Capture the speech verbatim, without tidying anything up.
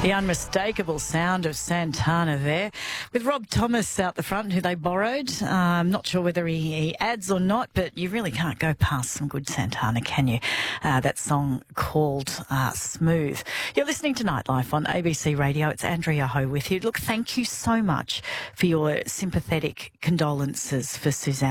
The unmistakable sound of Santana there, with Rob Thomas out the front, who they borrowed. Uh, I'm not sure whether he, he adds or not, but you really can't go past some good Santana, can you? Uh, that song called uh, Smooth. You're listening to Nightlife on A B C Radio. It's Andrea Ho with you. Look, thank you so much for your sympathetic condolences for Suzanne.